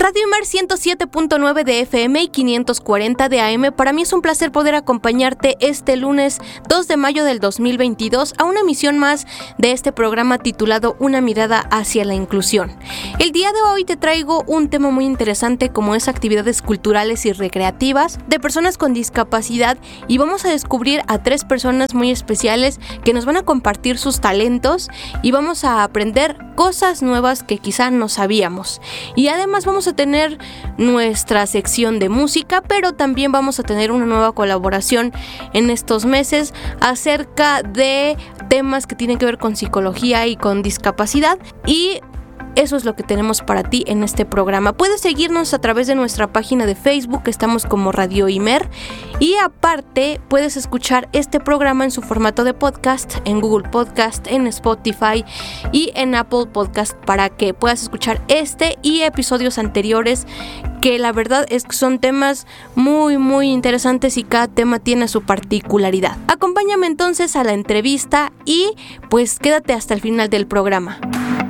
Radio Imer 107.9 de FM y 540 de AM. Para mí es un placer poder acompañarte este lunes 2 de mayo del 2022 a una emisión más de este programa titulado Una mirada hacia la inclusión. El día de hoy te traigo un tema muy interesante como es actividades culturales y recreativas de personas con discapacidad, y vamos a descubrir a 3 personas muy especiales que nos van a compartir sus talentos y vamos a aprender cosas nuevas que quizá no sabíamos. Y además vamos a tener nuestra sección de música, pero también vamos a tener una nueva colaboración en estos meses acerca de temas que tienen que ver con psicología y con discapacidad, y eso es lo que tenemos para ti en este programa. Puedes seguirnos a través de nuestra página de Facebook, estamos como Radio Imer, y aparte puedes escuchar este programa en su formato de podcast en Google Podcast, en Spotify y en Apple Podcast para que puedas escuchar este y episodios anteriores, que la verdad es que son temas muy interesantes y cada tema tiene su particularidad. Acompáñame entonces a la entrevista y pues quédate hasta el final del programa.